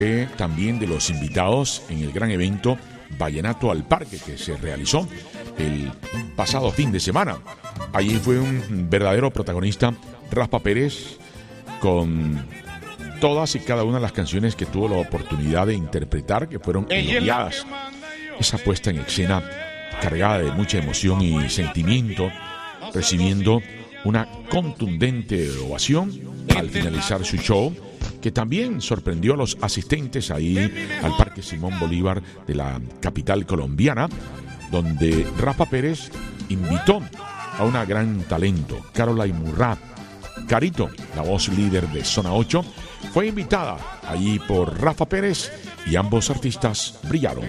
también de los invitados en el gran evento Vallenato al Parque que se realizó el pasado fin de semana. Allí fue un verdadero protagonista Rafa Pérez con todas y cada una de las canciones que tuvo la oportunidad de interpretar, que fueron elogiadas. Esa puesta en escena cargada de mucha emoción y sentimiento, recibiendo una contundente ovación al finalizar su show, que también sorprendió a los asistentes ahí al Parque Simón Bolívar de la capital colombiana, donde Rafa Pérez invitó a una gran talento, Caroline Murrah. Carito, la voz líder de Zona 8, fue invitada allí por Rafa Pérez y ambos artistas brillaron.